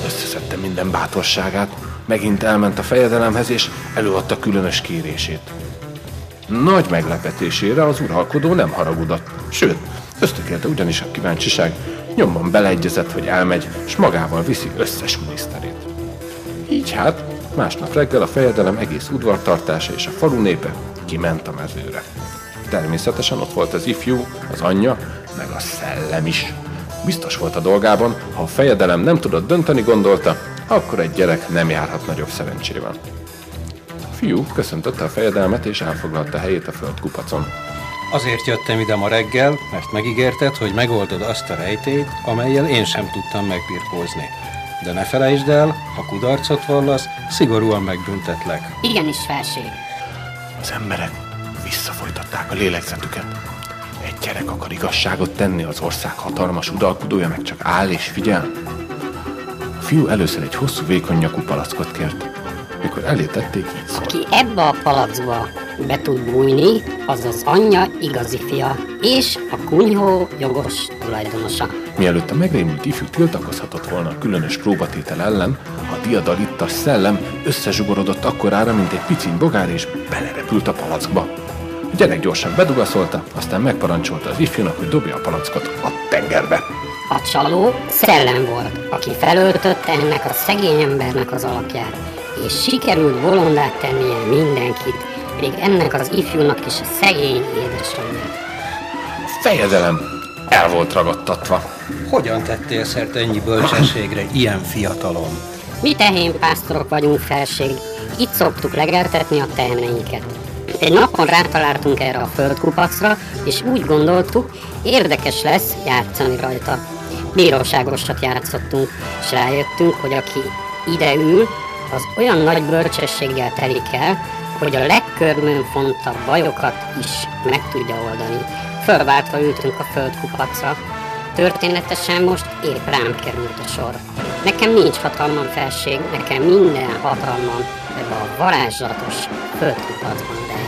összeszedte minden bátorságát, megint elment a fejedelemhez, és előadta különös kérését. Nagy meglepetésére az uralkodó nem haragudott, sőt, ösztökélte ugyanis a kíváncsiság, nyomban beleegyezett, hogy elmegy, s magával viszi összes miniszterét. Így hát, másnap reggel a fejedelem egész udvartartása és a falu népe kiment a mezőre. Természetesen ott volt az ifjú, az anyja, meg a szellem is. Biztos volt a dolgában, ha a fejedelem nem tudott dönteni, gondolta, akkor egy gyerek nem járhat nagyobb szerencsével. A fiú köszöntötte a fejedelmet és elfoglalta helyét a földkupacon. Azért jöttem ide ma reggel, mert megígérted, hogy megoldod azt a rejtélyt, amellyel én sem tudtam megbirkózni. De ne felejtsd el, ha kudarcot vallasz, szigorúan megbüntetlek. Igenis, felség. Az emberek visszafolytatták a lélegzetüket. Egy gyerek akar igazságot tenni, az ország hatalmas uralkodója meg csak áll és figyel. A fiú először egy hosszú, vékony nyakú palackot kért. Mikor elé tették, így szólt. Aki ebbe a palacba be tud bújni, az az anyja igazi fia, és a kunyhó jogos tulajdonosa. Mielőtt a megrémült ifjú tiltakozhatott volna a különös próbatétel ellen, a diadalittas szellem összezsugorodott akkorára, mint egy piciny bogár, és belerepült a palackba. A gyerek gyorsan bedugaszolta, aztán megparancsolta az ifjúnak, hogy dobja a palackot a tengerbe. A csaló szellem volt, aki felöltötte ennek a szegény embernek az alakját, és sikerült bolondát tennie mindenkit, még ennek az ifjúnak is a szegény édesanyját. A fejedelem el volt ragadtatva. Hogyan tettél szert ennyi bölcsességre ilyen fiatalon? Mi tehénpásztorok vagyunk, felség, itt szoktuk legeltetni a teheneinket. Egy napon rátaláltunk erre a földkupacra, és úgy gondoltuk, érdekes lesz játszani rajta. Bíróságosat játszottunk, és rájöttünk, hogy aki ide ül, az olyan nagy bölcsességgel telik el, hogy a legkörmönfontabb bajokat is meg tudja oldani. Fölváltva ültünk a földkupacra. Történetesen most épp rám került a sor. Nekem nincs hatalmam, felség, nekem minden hatalmam ebben a varázslatos földkupacban rejlik.